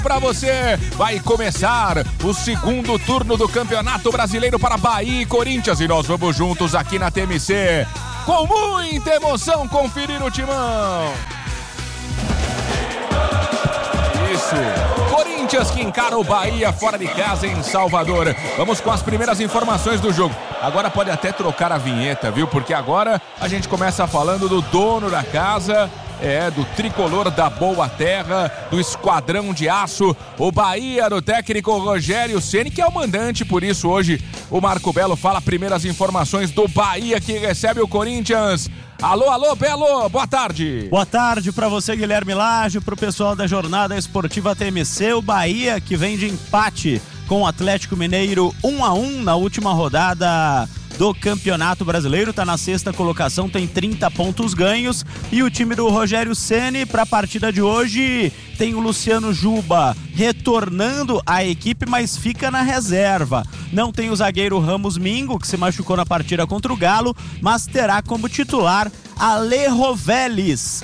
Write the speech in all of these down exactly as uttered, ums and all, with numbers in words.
Para você, vai começar o segundo turno do Campeonato Brasileiro para Bahia e Corinthians e nós vamos juntos aqui na T M C com muita emoção conferir o timão. Isso, Corinthians que encara o Bahia fora de casa em Salvador. Vamos com as primeiras informações do jogo. Agora pode até trocar a vinheta, viu? Porque agora a gente começa falando do dono da casa. É, do tricolor da boa terra, do esquadrão de aço, o Bahia, do técnico Rogério Ceni, que é o mandante, por isso hoje o Marco Belo fala primeiras informações do Bahia que recebe o Corinthians. Alô, alô, Belo, boa tarde. Boa tarde para você, Guilherme Lage, para o pessoal da Jornada Esportiva T M C, o Bahia que vem de empate com o Atlético Mineiro um a um na última rodada do Campeonato Brasileiro, está na sexta colocação, tem trinta pontos ganhos, e o time do Rogério Ceni para a partida de hoje tem o Luciano Juba retornando à equipe, mas fica na reserva. Não tem o zagueiro Ramos Mingo, que se machucou na partida contra o Galo, mas terá como titular Alejo Vélez,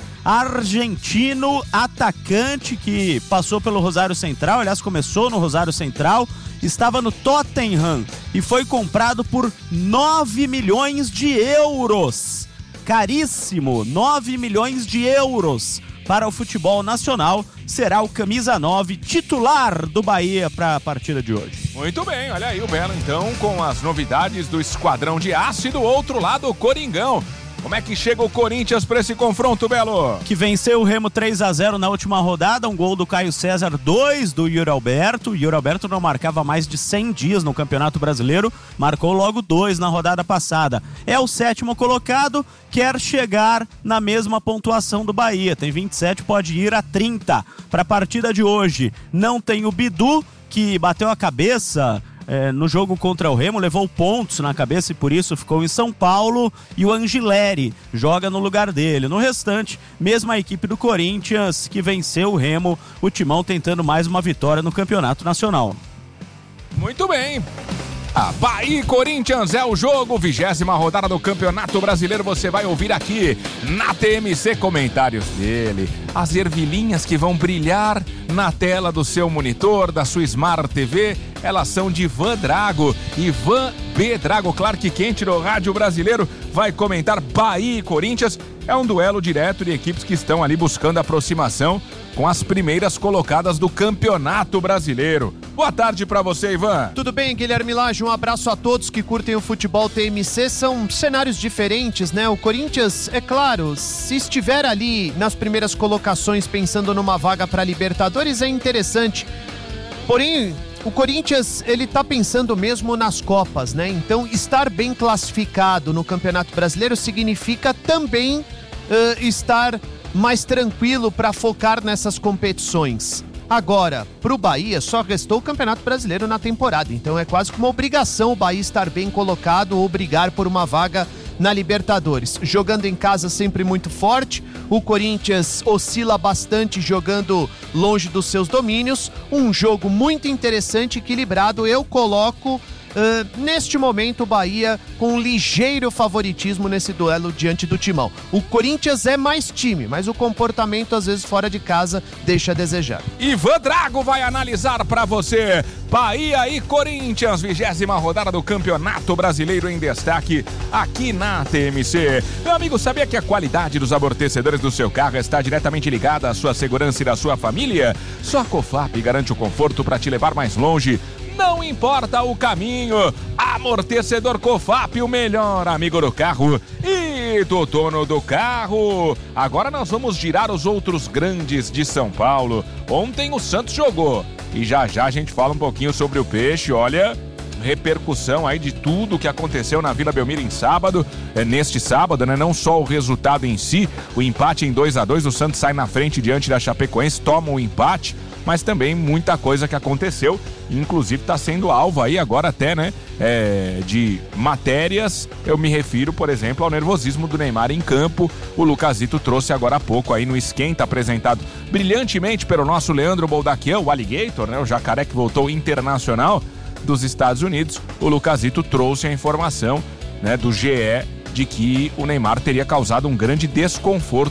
argentino atacante que passou pelo Rosário Central, aliás começou no Rosário Central, estava no Tottenham e foi comprado por nove milhões de euros. Caríssimo, nove milhões de euros para o futebol nacional. Será o camisa nove titular do Bahia para a partida de hoje. Muito bem, olha aí o Belo então com as novidades do Esquadrão de Aço e do outro lado o Coringão. Como é que chega o Corinthians para esse confronto, Belo? Que venceu o Remo três a zero na última rodada, um gol do Caio César, dois do Yuri Alberto. Yuri Alberto não marcava mais de cem dias no Campeonato Brasileiro, marcou logo dois na rodada passada. É o sétimo colocado, quer chegar na mesma pontuação do Bahia, tem vinte e sete, pode ir a trinta. Para a partida de hoje, não tem o Bidu, que bateu a cabeça É, no jogo contra o Remo, levou pontos na cabeça e por isso ficou em São Paulo, e o Angileri joga no lugar dele. No restante, mesmo a equipe do Corinthians que venceu o Remo, o Timão tentando mais uma vitória no Campeonato Nacional. Muito bem. A Bahia e Corinthians é o jogo, vigésima rodada do Campeonato Brasileiro, você vai ouvir aqui na T M C comentários dele, as ervilhinhas que vão brilhar na tela do seu monitor, da sua Smart T V, elas são de Ivan Drago, Ivan B. Drago, Clark Kent no rádio brasileiro, vai comentar Bahia e Corinthians, é um duelo direto de equipes que estão ali buscando aproximação com as primeiras colocadas do Campeonato Brasileiro. Boa tarde pra você, Ivan. Tudo bem, Guilherme Lage? Um abraço a todos que curtem o futebol T M C. São cenários diferentes, né? O Corinthians, é claro, se estiver ali nas primeiras colocações pensando numa vaga para Libertadores, é interessante. Porém, o Corinthians, ele tá pensando mesmo nas Copas, né? Então, estar bem classificado no Campeonato Brasileiro significa também uh, estar mais tranquilo para focar nessas competições. Agora, pro Bahia, só restou o Campeonato Brasileiro na temporada, então é quase que uma obrigação o Bahia estar bem colocado ou brigar por uma vaga na Libertadores. Jogando em casa sempre muito forte, o Corinthians oscila bastante jogando longe dos seus domínios, um jogo muito interessante, equilibrado. Eu coloco Uh, neste momento o Bahia com um ligeiro favoritismo nesse duelo diante do Timão. O Corinthians é mais time, mas o comportamento às vezes fora de casa deixa a desejar. Ivan Drago vai analisar pra você Bahia e Corinthians, vigésima rodada do Campeonato Brasileiro em destaque aqui na T M C. Meu amigo, sabia que a qualidade dos amortecedores do seu carro está diretamente ligada à sua segurança e da sua família? Só a Cofap garante o conforto para te levar mais longe. Não importa o caminho, amortecedor Cofap, o melhor amigo do carro e do dono do carro. Agora nós vamos girar os outros grandes de São Paulo. Ontem o Santos jogou e já já a gente fala um pouquinho sobre o Peixe, olha, repercussão aí de tudo que aconteceu na Vila Belmiro em sábado, é, neste sábado, né? Não só o resultado em si, o empate em dois a dois, o Santos sai na frente diante da Chapecoense, toma o empate, mas também muita coisa que aconteceu, inclusive está sendo alvo aí agora até, né, é, de matérias. Eu me refiro, por exemplo, ao nervosismo do Neymar em campo. O Lucasito trouxe agora há pouco aí no Esquenta, apresentado brilhantemente pelo nosso Leandro Boldaquian, o Alligator, né, o jacaré que voltou internacional dos Estados Unidos. O Lucasito trouxe a informação, né, do G E de que o Neymar teria causado um grande desconforto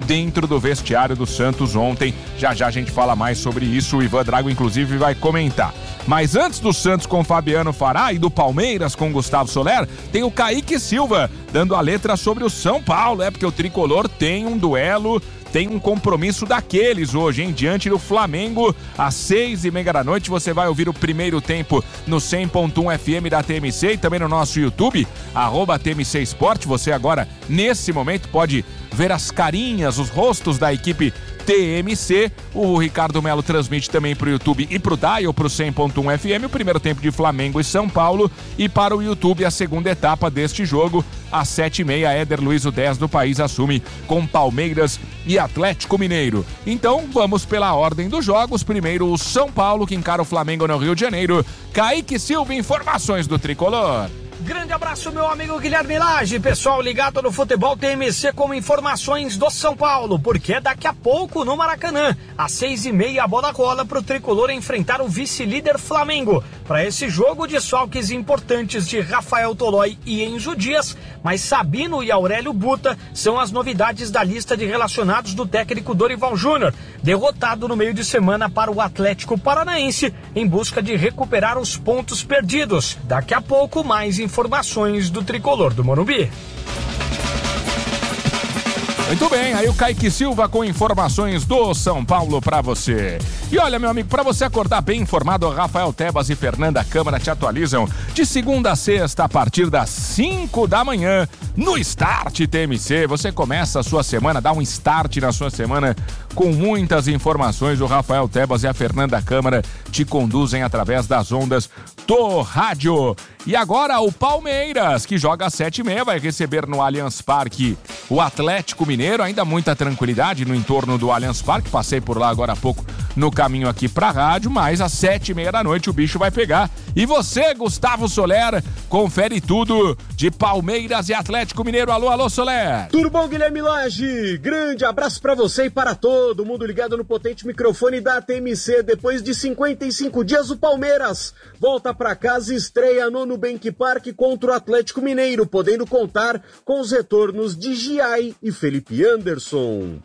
dentro do vestiário do Santos ontem. Já já a gente fala mais sobre isso, o Ivan Drago inclusive vai comentar. Mas antes do Santos com Fabiano Fará e do Palmeiras com Gustavo Soler, tem o Kaique Silva dando a letra sobre o São Paulo, é porque o Tricolor tem um duelo, tem um compromisso daqueles hoje, hein? Diante do Flamengo, às seis e meia da noite, você vai ouvir o primeiro tempo no cem ponto um F M da T M C e também no nosso YouTube, arroba T M C Esporte. Você agora, nesse momento, pode ver as carinhas, os rostos da equipe T M C. O Ricardo Melo transmite também para o YouTube e para o Dial, para o cem ponto um F M, o primeiro tempo de Flamengo e São Paulo, e para o YouTube a segunda etapa deste jogo, às sete e meia, Éder Luiz, o dez do país, assume com Palmeiras e Atlético Mineiro. Então vamos pela ordem dos jogos. Primeiro o São Paulo, que encara o Flamengo no Rio de Janeiro. Kaique Silva, informações do Tricolor. Grande abraço, meu amigo Guilherme Lage, pessoal ligado no Futebol T M C com informações do São Paulo, porque daqui a pouco no Maracanã, às seis e meia, a bola rola para o Tricolor enfrentar o vice-líder Flamengo. Para esse jogo, desfalques importantes de Rafael Tolói e Enzo Dias, mas Sabino e Aurélio Buta são as novidades da lista de relacionados do técnico Dorival Júnior, derrotado no meio de semana para o Atlético Paranaense em busca de recuperar os pontos perdidos. Daqui a pouco, mais informações do Tricolor do Morumbi. Muito bem, aí o Kaique Silva com informações do São Paulo pra você. E olha, meu amigo, pra você acordar bem informado, Rafael Tebas e Fernanda Câmara te atualizam de segunda a sexta a partir das cinco da manhã no Start T M C. Você começa a sua semana, dá um start na sua semana com muitas informações. O Rafael Tebas e a Fernanda Câmara te conduzem através das ondas do rádio. E agora o Palmeiras, que joga às sete e meia, vai receber no Allianz Parque o Atlético Mineiro. Ainda muita tranquilidade no entorno do Allianz Parque. Passei por lá agora há pouco no caminho aqui pra rádio, mas às sete e meia da noite o bicho vai pegar. E você, Gustavo Soler, confere tudo de Palmeiras e Atlético Mineiro. Alô, alô, Soler! Tudo bom, Guilherme Lage? Grande abraço pra você e para todo mundo ligado no potente microfone da T M C. Depois de cinquenta e cinco dias, o Palmeiras volta pra casa e estreia no Nubank Park contra o Atlético Mineiro, podendo contar com os retornos de Giai e Felipe Anderson.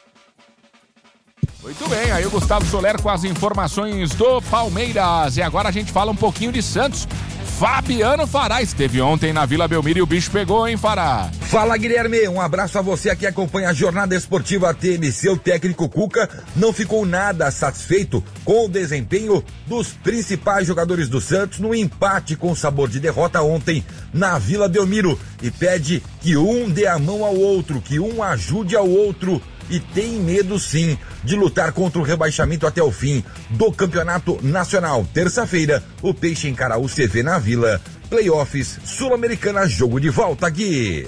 Muito bem, aí o Gustavo Soler com as informações do Palmeiras. E agora a gente fala um pouquinho de Santos. Fabiano Fará esteve ontem na Vila Belmiro e o bicho pegou, hein, Fará? Fala, Guilherme, um abraço a você que acompanha a jornada esportiva T M C. O técnico Cuca não ficou nada satisfeito com o desempenho dos principais jogadores do Santos no empate com sabor de derrota ontem na Vila Belmiro e pede que um dê a mão ao outro, que um ajude ao outro, e tem medo sim de lutar contra o rebaixamento até o fim do Campeonato Nacional. Terça-feira, o Peixe encara o C V na Vila. Playoffs Sul-Americana, jogo de volta, Gui.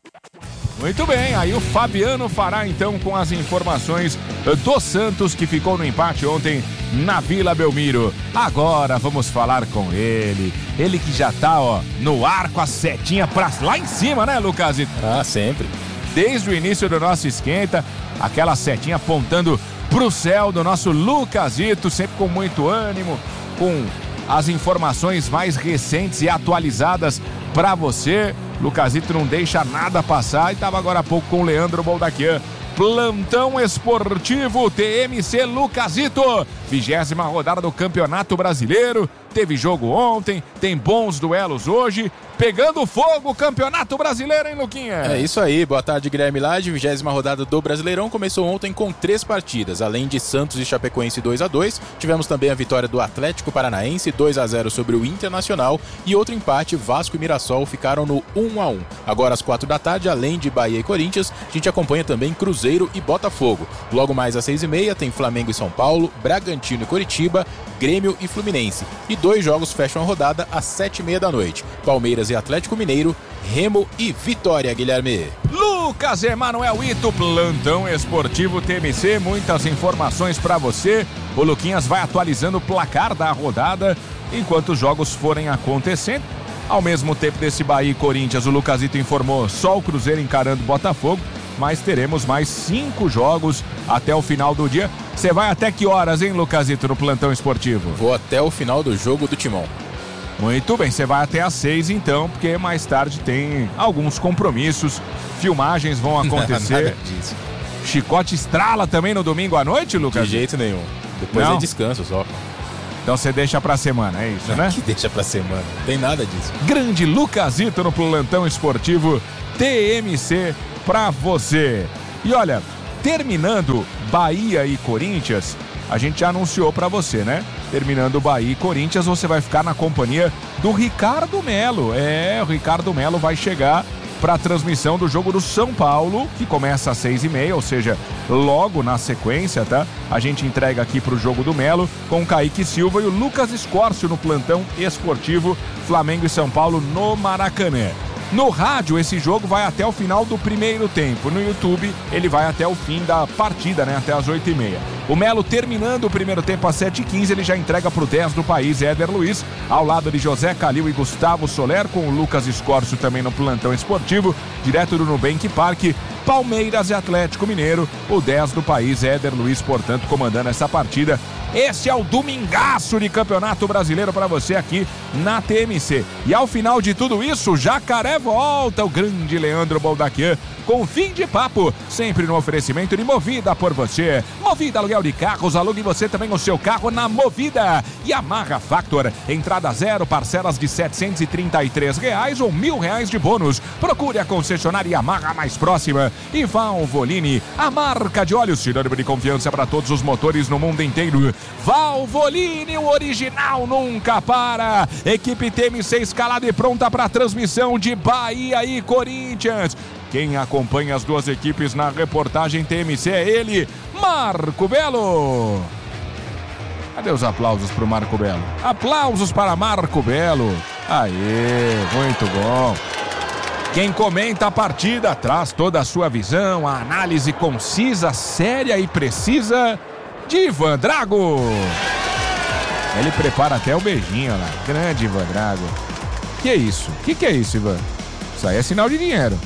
Muito bem, aí o Fabiano Fará então com as informações do Santos, que ficou no empate ontem na Vila Belmiro. Agora vamos falar com ele, ele que já tá, ó, no ar com a setinha pra lá em cima, né, Lucasito? Ah, sempre. Desde o início do nosso esquenta, aquela setinha apontando pro céu do nosso Lucasito, sempre com muito ânimo, com as informações mais recentes e atualizadas pra você. Lucasito não deixa nada passar e tava agora há pouco com o Leandro Boldaquian. Plantão Esportivo T M C Lucasito, vigésima rodada do Campeonato Brasileiro. Teve jogo ontem, tem bons duelos hoje. Pegando fogo o Campeonato Brasileiro, hein, Luquinha? É isso aí, boa tarde, Guilherme Lage. Vigésima rodada do Brasileirão começou ontem com três partidas. Além de Santos e Chapecoense dois a dois, tivemos também a vitória do Atlético Paranaense dois a zero sobre o Internacional e outro empate, Vasco e Mirassol ficaram no um a um. Agora às quatro da tarde, além de Bahia e Corinthians, a gente acompanha também Cruzeiro e Botafogo. Logo mais às seis e meia tem Flamengo e São Paulo, Bragantino e Coritiba, Grêmio e Fluminense. E dois jogos fecham a rodada às sete e meia da noite. Palmeiras e Atlético Mineiro, Remo e Vitória, Guilherme. Lucas Emanuel Ito, Plantão Esportivo T M C, muitas informações pra você. O Luquinhas vai atualizando o placar da rodada enquanto os jogos forem acontecendo. Ao mesmo tempo desse Bahia e Corinthians, o Lucasito informou só o Cruzeiro encarando o Botafogo, mas teremos mais cinco jogos até o final do dia. Você vai até que horas, hein, Lucasito, no Plantão Esportivo? Vou até o final do jogo do Timão. Muito bem, você vai até às seis então, porque mais tarde tem alguns compromissos, filmagens vão acontecer. Chicote estrala também no domingo à noite, Lucas? De jeito nenhum. Depois Não? é descanso só. Então você deixa pra semana, é isso, né? Que deixa pra semana. Não tem nada disso. Grande Lucasito no plantão esportivo T M C pra você. E olha, terminando Bahia e Corinthians, a gente já anunciou pra você, né? Terminando Bahia e Corinthians, você vai ficar na companhia do Ricardo Melo. É, o Ricardo Melo vai chegar para a transmissão do jogo do São Paulo, que começa às seis e meia, ou seja, logo na sequência, tá? A gente entrega aqui para o jogo do Melo com o Kaique Silva e o Lucas Escórcio no plantão esportivo Flamengo e São Paulo no Maracanã. No rádio, esse jogo vai até o final do primeiro tempo. No YouTube, ele vai até o fim da partida, né? Até as oito e meia. O Melo, terminando o primeiro tempo às sete e quinze, ele já entrega pro dez do país, Éder Luiz, ao lado de José Calil e Gustavo Soler, com o Lucas Escórcio também no plantão esportivo, direto do Nubank Parque, Palmeiras e Atlético Mineiro. O dez do país, Éder Luiz, portanto, comandando essa partida. Esse é o domingaço de Campeonato Brasileiro para você aqui na T M C. E ao final de tudo isso, Jacaré volta, o grande Leandro Boldaquian, com fim de papo, sempre no oferecimento de Movida por você. Movida aluguel de carros, alugue você também o seu carro na Movida. E Yamaha Factor, entrada zero, parcelas de setecentos e trinta e três reais ou mil reais de bônus. Procure a concessionária Yamaha mais próxima. E Valvoline, a marca de óleo sinônimo de confiança para todos os motores no mundo inteiro. Valvoline, o original nunca para. Equipe T M C escalada e pronta para a transmissão de Bahia e Corinthians. Quem acompanha as duas equipes na reportagem T M C é ele, Marco Belo. Cadê os aplausos para o Marco Belo? Aplausos para Marco Belo. Aê, muito bom. Quem comenta a partida traz toda a sua visão, a análise concisa, séria e precisa de Ivan Drago. Ele prepara até o beijinho lá. Grande Ivan Drago. Que é isso? Que que é isso, Ivan? Isso aí é sinal de dinheiro.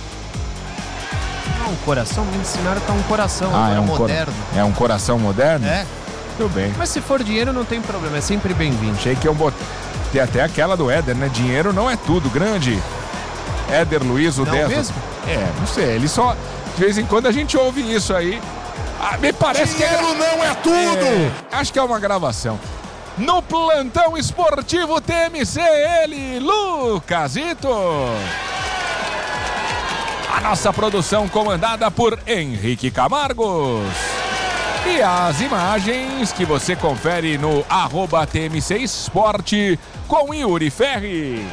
Não, um coração, me ensinaram que é um coração, ah, é um moderno. Cor... É um coração moderno? É. Tudo bem. Mas se for dinheiro não tem problema, é sempre bem-vindo. Achei que eu bot... Tem até aquela do Éder, né? Dinheiro não é tudo. Grande Éder Luiz, o não dez. Mesmo? É, não sei. Ele só... De vez em quando a gente ouve isso aí. Ah, me parece dinheiro que... Dinheiro não é tudo! É, acho que é uma gravação. No plantão esportivo T M C, ele, Lucasito. A nossa produção comandada por Henrique Camargos. E as imagens que você confere no arroba T M C Esporte com Yuri Ferri.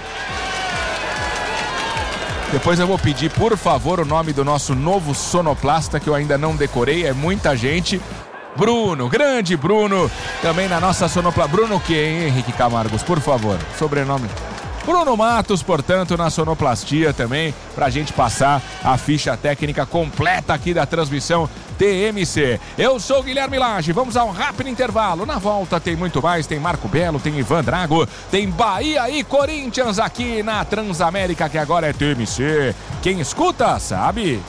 Depois eu vou pedir, por favor, o nome do nosso novo sonoplasta, que eu ainda não decorei, é muita gente. Bruno, grande Bruno, também na nossa sonoplasta. Bruno o quê, hein, Henrique Camargos? Por favor, sobrenome. Bruno Matos, portanto, na sonoplastia também, pra gente passar a ficha técnica completa aqui da transmissão T M C. Eu sou o Guilherme Lage, vamos a um rápido intervalo. Na volta tem muito mais, tem Marco Belo, tem Ivan Drago, tem Bahia e Corinthians aqui na Transamérica, que agora é T M C. Quem escuta, sabe.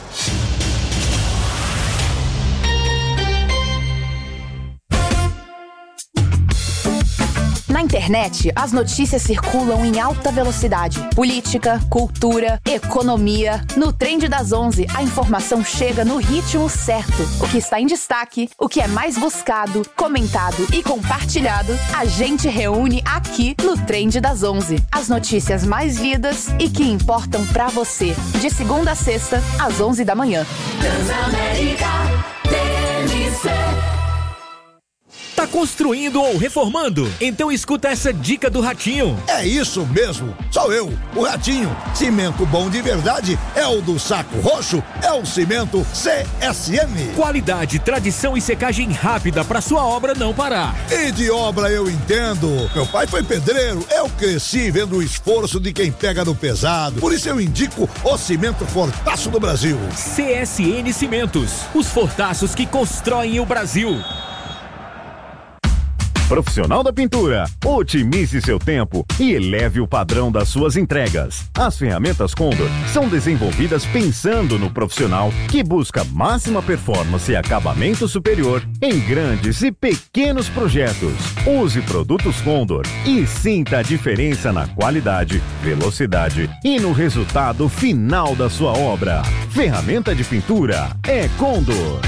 Na internet, as notícias circulam em alta velocidade. Política, cultura, economia. No Trend das onze, a informação chega no ritmo certo. O que está em destaque, o que é mais buscado, comentado e compartilhado, a gente reúne aqui no Trend das onze. As notícias mais lidas e que importam pra você. De segunda a sexta, às onze da manhã. Transamérica T M C. Tá construindo ou reformando? Então escuta essa dica do Ratinho. É isso mesmo, sou eu, o Ratinho. Cimento bom de verdade é o do Saco Roxo, é o Cimento C S M. Qualidade, tradição e secagem rápida para sua obra não parar. E de obra eu entendo. Meu pai foi pedreiro, eu cresci vendo o esforço de quem pega no pesado. Por isso eu indico o Cimento Fortaço do Brasil. C S N Cimentos, os fortaços que constroem o Brasil. Profissional da pintura, otimize seu tempo e eleve o padrão das suas entregas. As ferramentas Condor são desenvolvidas pensando no profissional que busca máxima performance e acabamento superior em grandes e pequenos projetos. Use produtos Condor e sinta a diferença na qualidade, velocidade e no resultado final da sua obra. Ferramenta de pintura é Condor.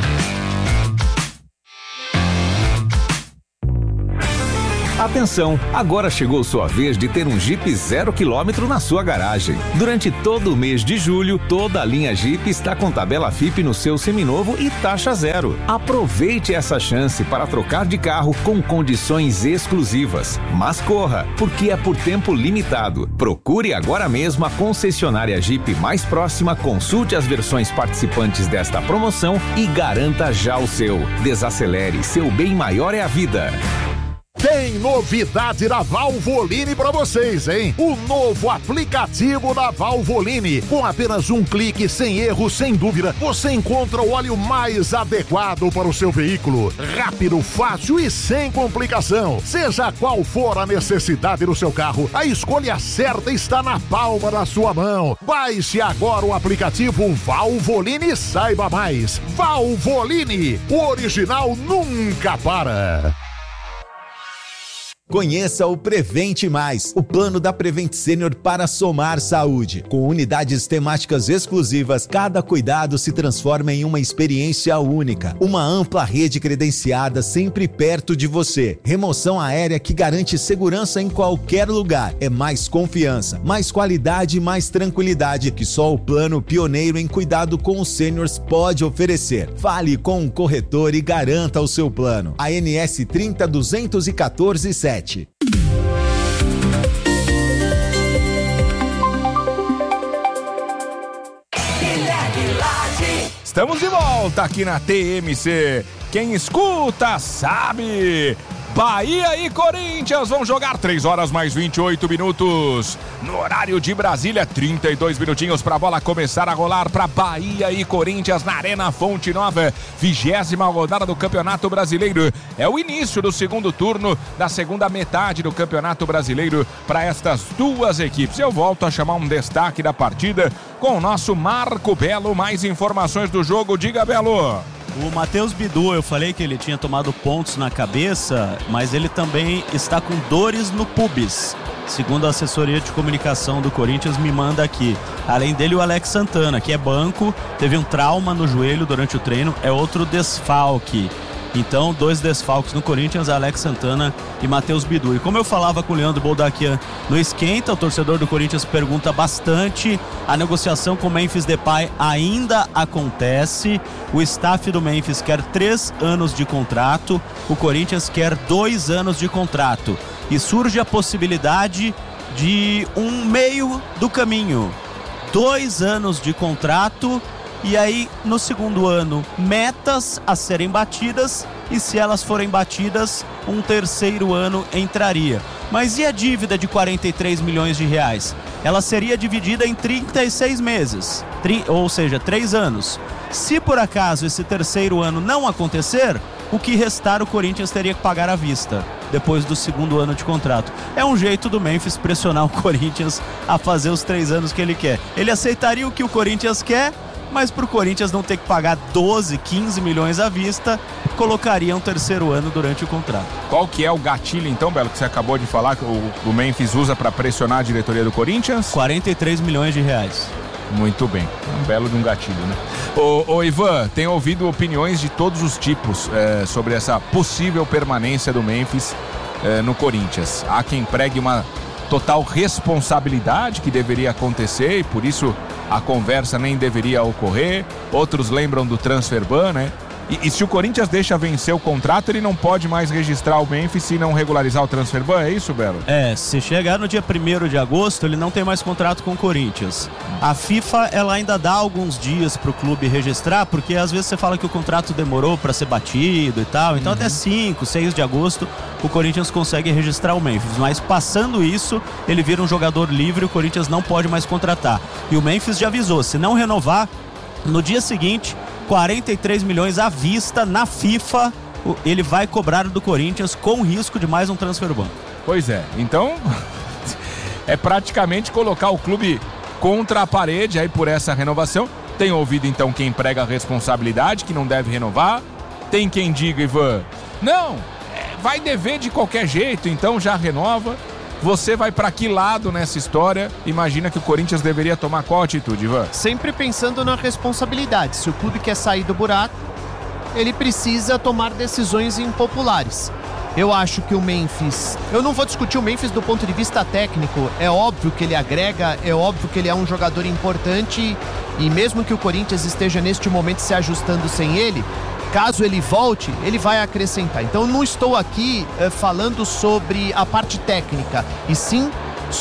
Atenção, agora chegou sua vez de ter um Jeep zero quilômetro na sua garagem. Durante todo o mês de julho, toda a linha Jeep está com tabela F I P no seu seminovo e taxa zero. Aproveite essa chance para trocar de carro com condições exclusivas. Mas corra, porque é por tempo limitado. Procure agora mesmo a concessionária Jeep mais próxima, consulte as versões participantes desta promoção e garanta já o seu. Desacelere, seu bem maior é a vida. Tem novidade da Valvoline pra vocês, hein? O novo aplicativo da Valvoline. Com apenas um clique, sem erro, sem dúvida, você encontra o óleo mais adequado para o seu veículo. Rápido, fácil e sem complicação. Seja qual for a necessidade do seu carro, a escolha certa está na palma da sua mão. Baixe agora o aplicativo Valvoline e saiba mais. Valvoline, o original nunca para. Conheça o Prevente Mais, o plano da Prevent Senior para somar saúde. Com unidades temáticas exclusivas, cada cuidado se transforma em uma experiência única. Uma ampla rede credenciada sempre perto de você. Remoção aérea que garante segurança em qualquer lugar. É mais confiança, mais qualidade e mais tranquilidade que só o plano pioneiro em cuidado com os seniors pode oferecer. Fale com um corretor e garanta o seu plano. A N S trinta duzentos e quatorze sete. Estamos de volta aqui na T M C. Quem escuta sabe. Bahia e Corinthians vão jogar três horas mais vinte e oito minutos. No horário de Brasília, trinta e dois minutinhos para a bola começar a rolar para Bahia e Corinthians na Arena Fonte Nova. Vigésima rodada do Campeonato Brasileiro. É o início do segundo turno, da segunda metade do Campeonato Brasileiro para estas duas equipes. Eu volto a chamar um destaque da partida com o nosso Marco Belo. Mais informações do jogo, diga, Belo. O Matheus Bidu, eu falei que ele tinha tomado pontos na cabeça, mas ele também está com dores no pubis. Segundo a assessoria de comunicação do Corinthians, me manda aqui. Além dele, o Alex Santana, que é banco, teve um trauma no joelho durante o treino, é outro desfalque. Então, dois desfalques no Corinthians, Alex Santana e Matheus Bidu. E como eu falava com o Leandro Boldaquian no Esquenta, o torcedor do Corinthians pergunta bastante. A negociação com o Memphis Depay ainda acontece. O staff do Memphis quer três anos de contrato. O Corinthians quer dois anos de contrato. E surge a possibilidade de um meio do caminho. Dois anos de contrato. E aí, no segundo ano, metas a serem batidas, e se elas forem batidas, um terceiro ano entraria. Mas e a dívida de quarenta e três milhões de reais? Ela seria dividida em trinta e seis meses, tri, ou seja, três anos. Se por acaso esse terceiro ano não acontecer, o que restar o Corinthians teria que pagar à vista, depois do segundo ano de contrato. É um jeito do Memphis pressionar o Corinthians a fazer os três anos que ele quer. Ele aceitaria o que o Corinthians quer, mas para o Corinthians não ter que pagar doze, quinze milhões à vista, colocaria um terceiro ano durante o contrato. Qual que é o gatilho, então, Belo, que você acabou de falar que o, o Memphis usa para pressionar a diretoria do Corinthians? quarenta e três milhões de reais. Muito bem, é um belo de um gatilho, né? Ô, ô Ivan, tem ouvido opiniões de todos os tipos é, sobre essa possível permanência do Memphis é, no Corinthians. Há quem pregue uma total responsabilidade que deveria acontecer e por isso a conversa nem deveria ocorrer. Outros lembram do transfer ban, né? E, e se o Corinthians deixa vencer o contrato, ele não pode mais registrar o Memphis se não regularizar o transfer ban, é isso, Belo? É, se chegar no dia primeiro de agosto, ele não tem mais contrato com o Corinthians. A FIFA, ela ainda dá alguns dias pro clube registrar, porque às vezes você fala que o contrato demorou para ser batido e tal, então uhum. até cinco, seis de agosto o Corinthians consegue registrar o Memphis, mas passando isso, ele vira um jogador livre, o Corinthians não pode mais contratar. E o Memphis já avisou, se não renovar, no dia seguinte, quarenta e três milhões à vista na FIFA, ele vai cobrar do Corinthians com risco de mais um transfer ban. Pois é, então é praticamente colocar o clube contra a parede aí por essa renovação. Tem ouvido então quem prega a responsabilidade, que não deve renovar. Tem quem diga, Ivan, não, vai dever de qualquer jeito, então já renova. Você vai para que lado nessa história? Imagina que o Corinthians deveria tomar qual atitude, Ivan? Sempre pensando na responsabilidade. Se o clube quer sair do buraco, ele precisa tomar decisões impopulares. Eu acho que o Memphis... Eu não vou discutir o Memphis do ponto de vista técnico. É óbvio que ele agrega, é óbvio que ele é um jogador importante e mesmo que o Corinthians esteja neste momento se ajustando sem ele, caso ele volte, ele vai acrescentar. Então não estou aqui eh, falando sobre a parte técnica, e sim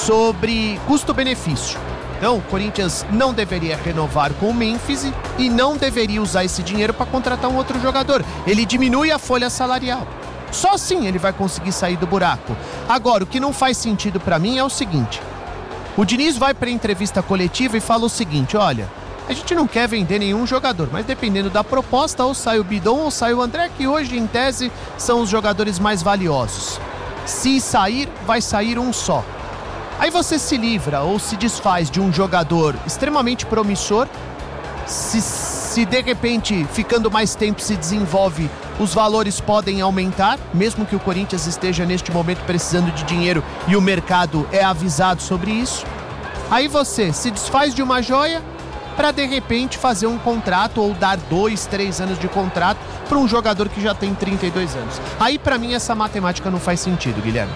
sobre custo-benefício. Então o Corinthians não deveria renovar com o Memphis e não deveria usar esse dinheiro para contratar um outro jogador. Ele diminui a folha salarial. Só assim ele vai conseguir sair do buraco. Agora, o que não faz sentido para mim é o seguinte. O Diniz vai para a entrevista coletiva e fala o seguinte, olha, a gente não quer vender nenhum jogador, mas dependendo da proposta, ou sai o Bidon ou sai o André, que hoje, em tese, são os jogadores mais valiosos. Se sair, vai sair um só. Aí você se livra ou se desfaz de um jogador extremamente promissor, se, se de repente, ficando mais tempo, se desenvolve, os valores podem aumentar, mesmo que o Corinthians esteja neste momento precisando de dinheiro e o mercado é avisado sobre isso. Aí você se desfaz de uma joia para de repente fazer um contrato ou dar dois, três anos de contrato para um jogador que já tem trinta e dois anos. Aí para mim essa matemática não faz sentido, Guilherme.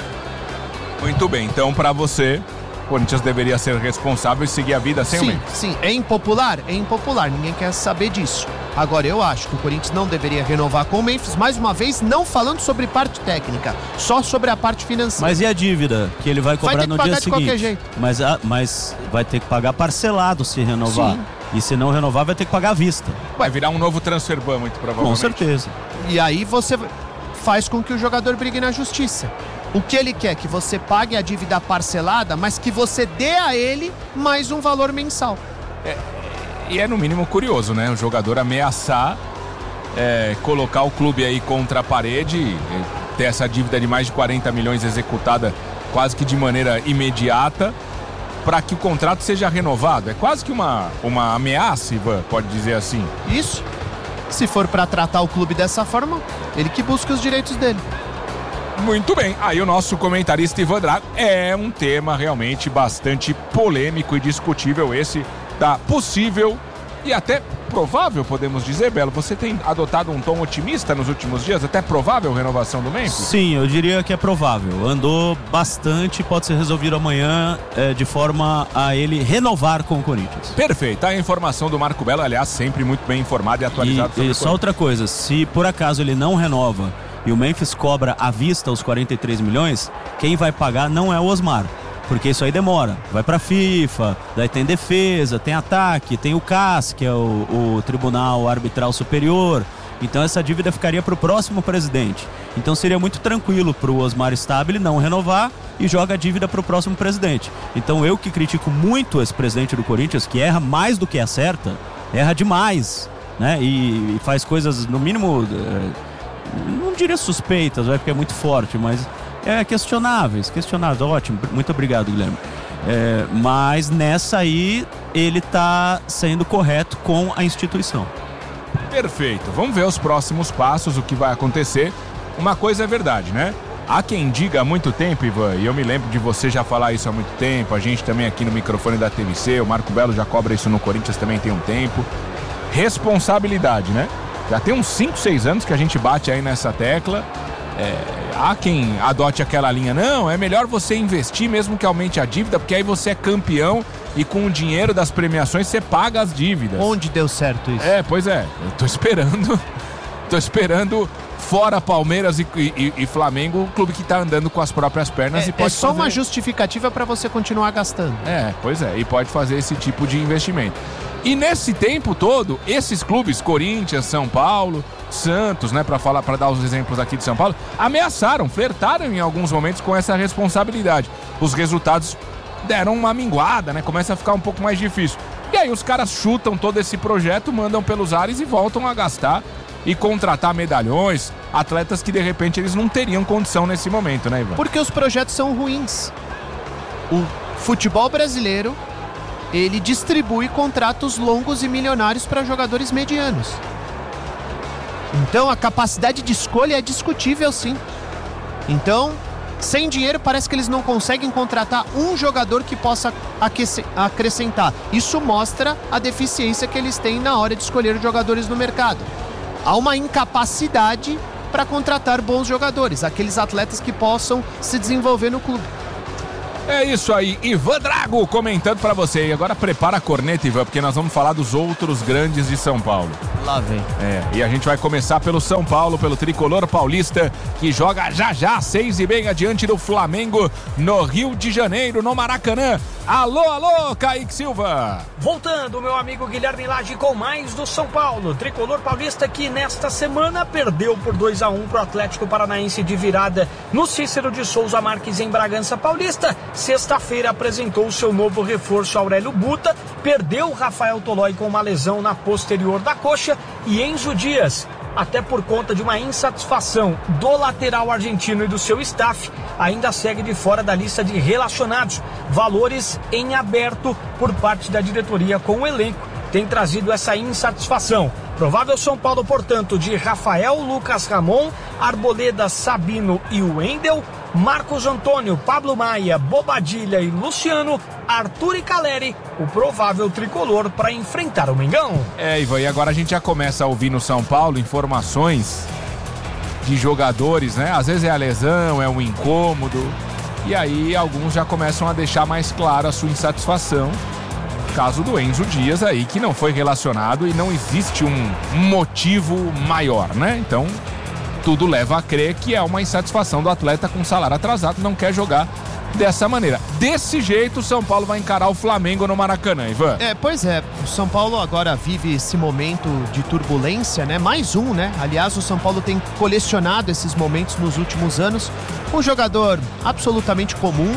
Muito bem, então para você, o Corinthians deveria ser responsável e seguir a vida sem sim, o Memphis. Sim, é impopular? É impopular, ninguém quer saber disso. Agora, eu acho que o Corinthians não deveria renovar com o Memphis, mais uma vez, não falando sobre parte técnica, só sobre a parte financeira. Mas e a dívida que ele vai cobrar vai ter no que pagar dia de seguinte? Qualquer jeito. Mas, a, mas vai ter que pagar parcelado se renovar. Sim. E se não renovar, vai ter que pagar à vista. Vai virar um novo transfer ban, muito provavelmente. Com certeza. E aí você faz com que o jogador brigue na justiça. O que ele quer? Que você pague a dívida parcelada, mas que você dê a ele mais um valor mensal. É, e é no mínimo curioso, né? O jogador ameaçar é, colocar o clube aí contra a parede, ter essa dívida de mais de quarenta milhões executada quase que de maneira imediata, para que o contrato seja renovado. É quase que uma, uma ameaça, Ivan, pode dizer assim. Isso. Se for para tratar o clube dessa forma, ele que busca os direitos dele. Muito bem, aí o nosso comentarista Ivan Drago é um tema realmente bastante polêmico e discutível esse da possível e até provável, podemos dizer, Belo. Você tem adotado um tom otimista nos últimos dias, até provável renovação do Memphis? Sim, eu diria que é provável. Andou bastante, pode ser resolvido amanhã é, de forma a ele renovar com o Corinthians. Perfeito, a informação do Marco Belo, aliás, sempre muito bem informado e atualizado e, sobre e o só outra coisa, se por acaso ele não renova e o Memphis cobra à vista os quarenta e três milhões, quem vai pagar não é o Osmar, porque isso aí demora. Vai pra FIFA, daí tem defesa, tem ataque, tem o C A S, que é o, o Tribunal Arbitral Superior. Então essa dívida ficaria pro próximo presidente. Então seria muito tranquilo pro Osmar Stabile não renovar e joga a dívida pro próximo presidente. Então eu que critico muito esse presidente do Corinthians, que erra mais do que acerta, erra demais, né? E, e faz coisas, no mínimo... É, não diria suspeitas, vai, porque é muito forte, mas é questionáveis, questionáveis. Ótimo, muito obrigado, Guilherme. É, mas nessa aí ele tá sendo correto com a instituição. Perfeito, vamos ver os próximos passos, o que vai acontecer. Uma coisa é verdade, né? Há quem diga há muito tempo, Ivan, e eu me lembro de você já falar isso há muito tempo, a gente também aqui no microfone da T V C, o Marco Belo já cobra isso no Corinthians também tem um tempo. Responsabilidade, né? Já tem uns cinco, seis anos que a gente bate aí nessa tecla. É, há quem adote aquela linha, não, é melhor você investir mesmo que aumente a dívida, porque aí você é campeão e com o dinheiro das premiações você paga as dívidas. Onde deu certo isso? É, pois é, eu tô esperando, tô esperando fora Palmeiras e, e, e Flamengo, o clube que tá andando com as próprias pernas é, e pode É só fazer... uma justificativa para você continuar gastando. É, pois é, e pode fazer esse tipo de investimento. E nesse tempo todo, esses clubes, Corinthians, São Paulo, Santos, né, para falar, para dar os exemplos aqui de São Paulo, ameaçaram, flertaram em alguns momentos com essa responsabilidade. Os resultados deram uma minguada, né? Começa a ficar um pouco mais difícil. E aí os caras chutam todo esse projeto, mandam pelos ares e voltam a gastar e contratar medalhões, atletas que de repente eles não teriam condição nesse momento, né, Ivan? Porque os projetos são ruins. O futebol brasileiro, ele distribui contratos longos e milionários para jogadores medianos. Então a capacidade de escolha é discutível, sim. Então, sem dinheiro parece que eles não conseguem contratar um jogador que possa aquecer, acrescentar. Isso mostra a deficiência que eles têm na hora de escolher os jogadores no mercado. Há uma incapacidade para contratar bons jogadores, aqueles atletas que possam se desenvolver no clube. É isso aí, Ivan Drago comentando pra você. E agora prepara a corneta, Ivan, porque nós vamos falar dos outros grandes de São Paulo. Lá vem. É, e a gente vai começar pelo São Paulo, pelo tricolor paulista, que joga já já, seis e meia, diante do Flamengo, no Rio de Janeiro, no Maracanã. Alô, alô, Kaique Silva. Voltando, meu amigo Guilherme Lage, com mais do São Paulo. Tricolor paulista que nesta semana perdeu por dois a um pro Atlético Paranaense de virada no Cícero de Souza Marques, em Bragança Paulista. Sexta-feira apresentou o seu novo reforço, Aurélio Buta, perdeu Rafael Tolói com uma lesão na posterior da coxa, e Enzo Dias, até por conta de uma insatisfação do lateral argentino e do seu staff, ainda segue de fora da lista de relacionados. Valores em aberto por parte da diretoria com o elenco tem trazido essa insatisfação. Provável São Paulo, portanto, de Rafael, Lucas Ramon, Arboleda, Sabino e Wendel, Marcos Antônio, Pablo Maia, Bobadilha e Luciano, Arthur e Caleri, o provável tricolor para enfrentar o Mengão. É, Ivan, e agora a gente já começa a ouvir no São Paulo informações de jogadores, né? Às vezes é a lesão, é um incômodo, e aí alguns já começam a deixar mais clara a sua insatisfação. Caso do Enzo Dias aí, que não foi relacionado e não existe um motivo maior, né? Então, tudo leva a crer que é uma insatisfação do atleta com salário atrasado, não quer jogar dessa maneira. Desse jeito, o São Paulo vai encarar o Flamengo no Maracanã, Ivan. É, pois é, o São Paulo agora vive esse momento de turbulência, né? Mais um, né? Aliás, o São Paulo tem colecionado esses momentos nos últimos anos. Um jogador absolutamente comum,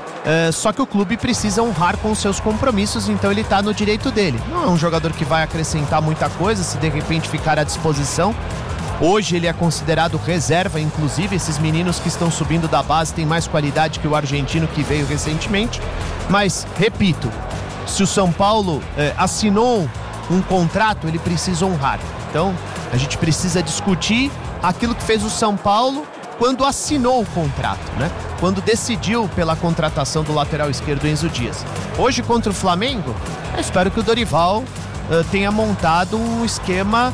é, só que o clube precisa honrar com os seus compromissos, então ele tá no direito dele. Não é um jogador que vai acrescentar muita coisa se de repente ficar à disposição. Hoje ele é considerado reserva, inclusive esses meninos que estão subindo da base têm mais qualidade que o argentino que veio recentemente. Mas, repito, se o São Paulo eh, assinou um contrato, ele precisa honrar. Então, a gente precisa discutir aquilo que fez o São Paulo quando assinou o contrato, né? Quando decidiu pela contratação do lateral esquerdo Enzo Dias. Hoje, contra o Flamengo, eu espero que o Dorival eh, tenha montado um esquema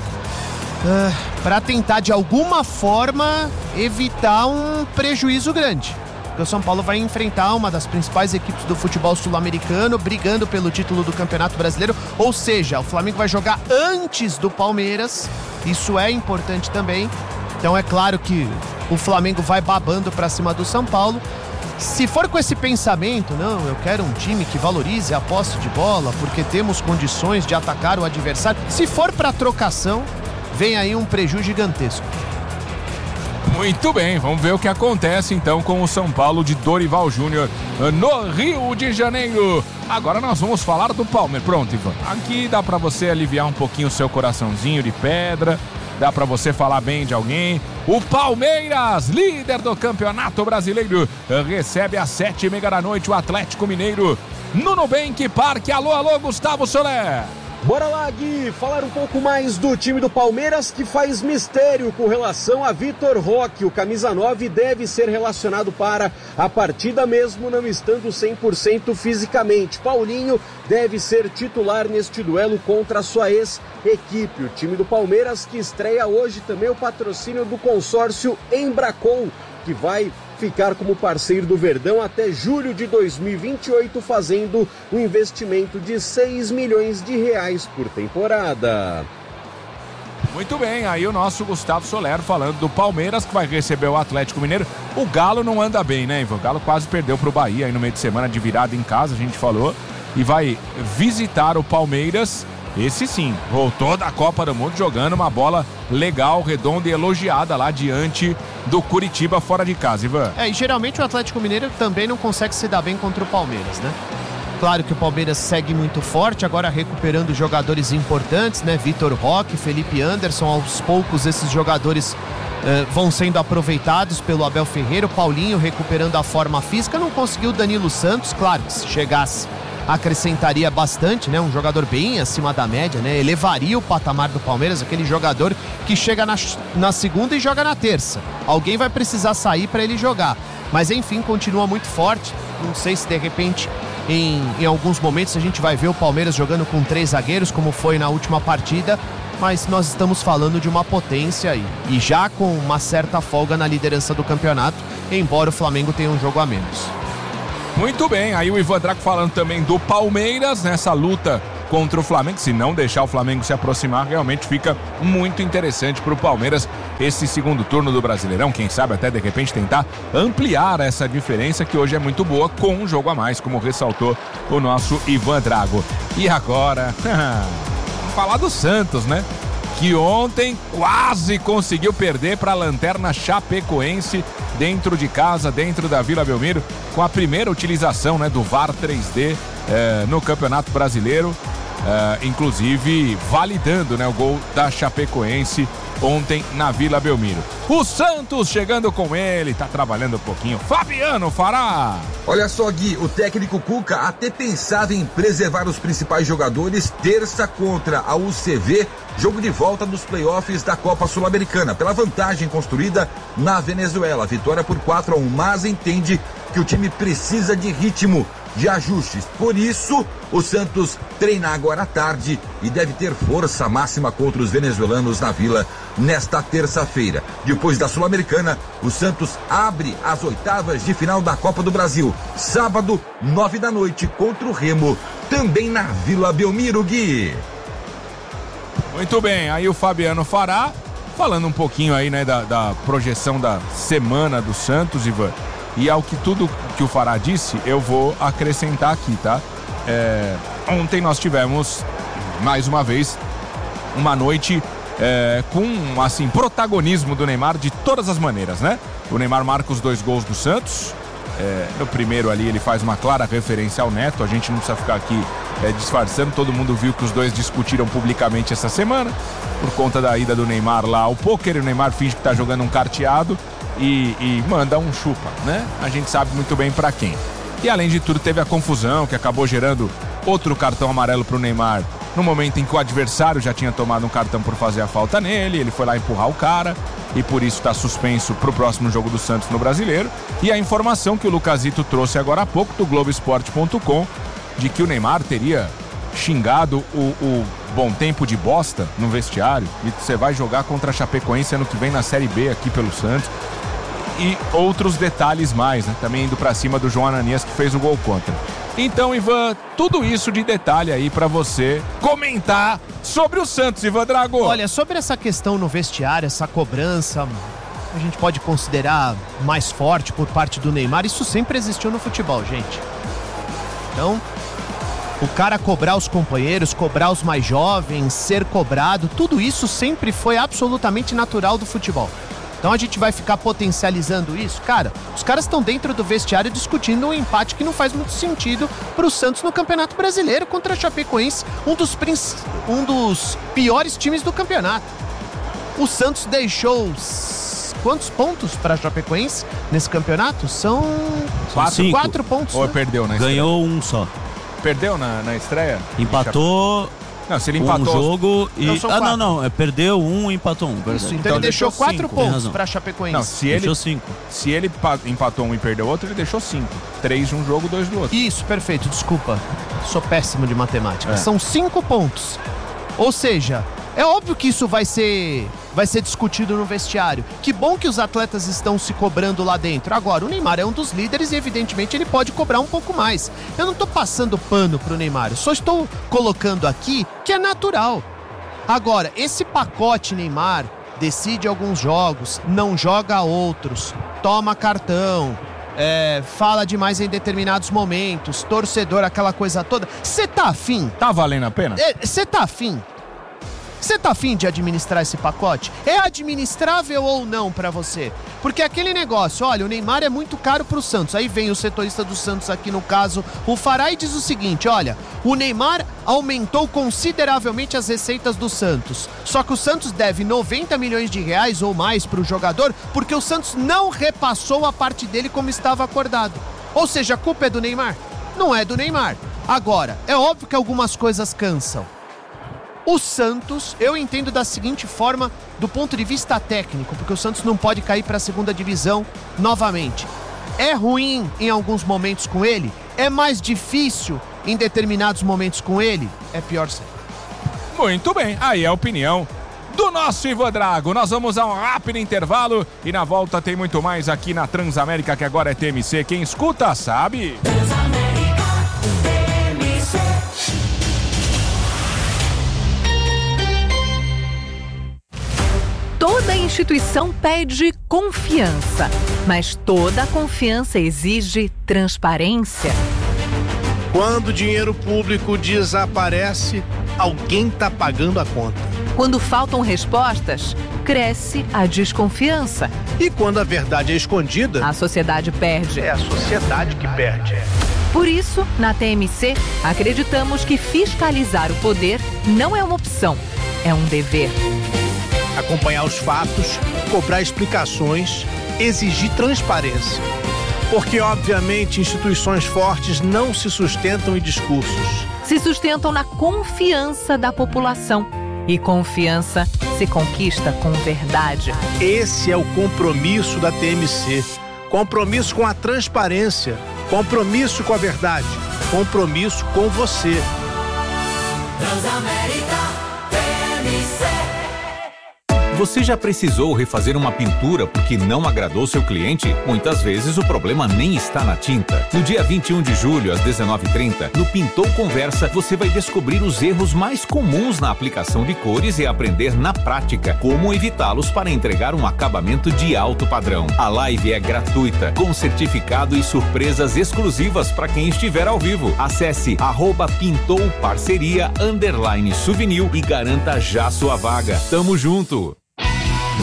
Uh, para tentar de alguma forma evitar um prejuízo grande, porque o São Paulo vai enfrentar uma das principais equipes do futebol sul-americano, brigando pelo título do Campeonato Brasileiro, ou seja, o Flamengo vai jogar antes do Palmeiras, isso é importante também. Então é claro que o Flamengo vai babando para cima do São Paulo. Se for com esse pensamento, não, eu quero um time que valorize a posse de bola, porque temos condições de atacar o adversário, se for para trocação, vem aí um prejuízo gigantesco. Muito bem, vamos ver o que acontece então com o São Paulo de Dorival Júnior no Rio de Janeiro. Agora nós vamos falar do Palmeiras. Pronto, Ivan. Aqui dá pra você aliviar um pouquinho o seu coraçãozinho de pedra, dá pra você falar bem de alguém. O Palmeiras, líder do Campeonato Brasileiro, recebe às sete e meia da noite o Atlético Mineiro no Nubank Parque. Alô, alô, Gustavo Soler. Bora lá, Gui, falar um pouco mais do time do Palmeiras, que faz mistério com relação a Vitor Roque. O camisa nove deve ser relacionado para a partida mesmo não estando cem por cento fisicamente. Paulinho deve ser titular neste duelo contra a sua ex-equipe. O time do Palmeiras que estreia hoje também o patrocínio do consórcio Embracon, que vai ficar como parceiro do Verdão até julho de dois mil e vinte e oito, fazendo um investimento de seis milhões de reais por temporada. Muito bem, aí o nosso Gustavo Soler falando do Palmeiras, que vai receber o Atlético Mineiro. O Galo não anda bem, né, Ivan? O Galo quase perdeu pro Bahia aí no meio de semana de virada em casa, a gente falou, e vai visitar o Palmeiras. Esse sim, voltou da Copa do Mundo jogando uma bola legal, redonda e elogiada lá diante do Curitiba fora de casa, Ivan. É, e geralmente o Atlético Mineiro também não consegue se dar bem contra o Palmeiras, né? Claro que o Palmeiras segue muito forte, agora recuperando jogadores importantes, né? Vitor Roque, Felipe Anderson, aos poucos esses jogadores eh, vão sendo aproveitados pelo Abel Ferreira. O Paulinho recuperando a forma física, não conseguiu o Danilo Santos, claro que se chegasse acrescentaria bastante, né? Um jogador bem acima da média, né? Elevaria o patamar do Palmeiras, aquele jogador que chega na, na segunda e joga na terça. Alguém vai precisar sair para ele jogar. Mas enfim, continua muito forte. Não sei se de repente em, em alguns momentos a gente vai ver o Palmeiras jogando com três zagueiros, como foi na última partida, mas nós estamos falando de uma potência aí, e já com uma certa folga na liderança do campeonato, embora o Flamengo tenha um jogo a menos. Muito bem, aí o Ivan Drago falando também do Palmeiras nessa luta contra o Flamengo. Se não deixar o Flamengo se aproximar, realmente fica muito interessante para o Palmeiras esse segundo turno do Brasileirão. Quem sabe até de repente tentar ampliar essa diferença que hoje é muito boa com um jogo a mais, como ressaltou o nosso Ivan Drago. E agora, vamos falar do Santos, né? Que ontem quase conseguiu perder para a Lanterna Chapecoense dentro de casa, dentro da Vila Belmiro, com a primeira utilização, né, do V A R três D eh, no Campeonato Brasileiro, eh, inclusive validando, né, o gol da Chapecoense ontem na Vila Belmiro. O Santos chegando com ele, tá trabalhando um pouquinho. Fabiano Fará. Olha só, Gui, o técnico Cuca até pensava em preservar os principais jogadores terça contra a U C V, jogo de volta dos playoffs da Copa Sul-Americana, pela vantagem construída na Venezuela. Vitória por quatro a um, mas entende que o time precisa de ritmo, de ajustes. Por isso, o Santos treina agora à tarde e deve ter força máxima contra os venezuelanos na Vila nesta terça-feira. Depois da Sul-Americana, o Santos abre as oitavas de final da Copa do Brasil. Sábado, nove da noite, contra o Remo, também na Vila Belmiro, Gui. Muito bem, aí o Fabiano Fará, falando um pouquinho aí, né, da, da projeção da semana do Santos, Ivan. E ao que tudo que o Fará disse, eu vou acrescentar aqui, tá? É, ontem nós tivemos, mais uma vez, uma noite é, com, assim, protagonismo do Neymar de todas as maneiras, né? O Neymar marca os dois gols do Santos. É, no primeiro ali ele faz uma clara referência ao Neto, a gente não precisa ficar aqui é, disfarçando, todo mundo viu que os dois discutiram publicamente essa semana, por conta da ida do Neymar lá ao pôquer. O Neymar finge que tá jogando um carteado e, e manda um chupa, né? A gente sabe muito bem pra quem. E além de tudo teve a confusão que acabou gerando outro cartão amarelo pro Neymar no momento em que o adversário já tinha tomado um cartão por fazer a falta nele, ele foi lá empurrar o cara e por isso está suspenso pro próximo jogo do Santos no Brasileiro. E a informação que o Lucasito trouxe agora há pouco do Globo Esporte ponto com de que o Neymar teria xingado o, o bom tempo de bosta no vestiário e você vai jogar contra a Chapecoense ano que vem na Série B aqui pelo Santos. E outros detalhes mais, né? Também indo pra cima do João Ananias, que fez o gol contra. Então, Ivan, tudo isso de detalhe aí pra você comentar sobre o Santos, Ivan Drago. Olha, sobre essa questão no vestiário, essa cobrança, a gente pode considerar mais forte por parte do Neymar, isso sempre existiu no futebol, gente. Então, o cara cobrar os companheiros, cobrar os mais jovens, ser cobrado, tudo isso sempre foi absolutamente natural do futebol. Então a gente vai ficar potencializando isso? Cara, os caras estão dentro do vestiário discutindo um empate que não faz muito sentido pro Santos no Campeonato Brasileiro contra a Chapecoense, um dos, princ... um dos piores times do campeonato. O Santos deixou quantos pontos para a Chapecoense nesse campeonato? São quatro, quatro pontos. Ou né? perdeu na estreia? Ganhou um só. Perdeu na, na estreia? Empatou... Não, se ele empatou um jogo e... Não, ah, não, não. É, perdeu um e empatou um. Isso, então, então ele deixou, deixou quatro cinco. pontos para a Chapecoense. Não, se ele, deixou cinco. Se ele empatou um e perdeu outro, ele deixou cinco. Três de um jogo, dois do outro. Isso, perfeito. Desculpa. Sou péssimo de matemática. É. São cinco pontos. Ou seja, é óbvio que isso vai ser, vai ser discutido no vestiário. Que bom que os atletas estão se cobrando lá dentro. Agora, o Neymar é um dos líderes e, evidentemente, ele pode cobrar um pouco mais. Eu não estou passando pano pro Neymar. Eu só estou colocando aqui que é natural. Agora, esse pacote Neymar decide alguns jogos, não joga outros, toma cartão, é, fala demais em determinados momentos, torcedor, aquela coisa toda. Você tá afim? Tá valendo a pena? Você tá afim? Você tá afim de administrar esse pacote? É administrável ou não pra você? Porque aquele negócio, olha, o Neymar é muito caro pro Santos. Aí vem o setorista do Santos aqui no caso, o Fará, e diz o seguinte, olha, o Neymar aumentou consideravelmente as receitas do Santos. Só que o Santos deve noventa milhões de reais ou mais pro jogador porque o Santos não repassou a parte dele como estava acordado. Ou seja, a culpa é do Neymar? Não é do Neymar. Agora, é óbvio que algumas coisas cansam. O Santos, eu entendo da seguinte forma, do ponto de vista técnico, porque o Santos não pode cair para a segunda divisão novamente. É ruim em alguns momentos com ele? É mais difícil em determinados momentos com ele? É pior sempre. Muito bem, aí é a opinião do nosso Ivo Drago. Nós vamos a um rápido intervalo e na volta tem muito mais aqui na Transamérica, que agora é T M C. Quem escuta sabe. Transamérica, T M C. Toda instituição pede confiança, mas toda confiança exige transparência. Quando o dinheiro público desaparece, alguém está pagando a conta. Quando faltam respostas, cresce a desconfiança. E quando a verdade é escondida, a sociedade perde. É a sociedade que perde. Por isso, na T M C, acreditamos que fiscalizar o poder não é uma opção, é um dever. Acompanhar os fatos, cobrar explicações, exigir transparência. Porque, obviamente, instituições fortes não se sustentam em discursos. Se sustentam na confiança da população. E confiança se conquista com verdade. Esse é o compromisso da T M C. Compromisso com a transparência. Compromisso com a verdade. Compromisso com você. Transamérica, T M C. Você já precisou refazer uma pintura porque não agradou seu cliente? Muitas vezes o problema nem está na tinta. No dia vinte e um de julho, às dezenove e trinta, no Pintou Conversa, você vai descobrir os erros mais comuns na aplicação de cores e aprender na prática como evitá-los para entregar um acabamento de alto padrão. A live é gratuita, com certificado e surpresas exclusivas para quem estiver ao vivo. Acesse arroba Pintou Parceria underline Souvenir e garanta já sua vaga. Tamo junto!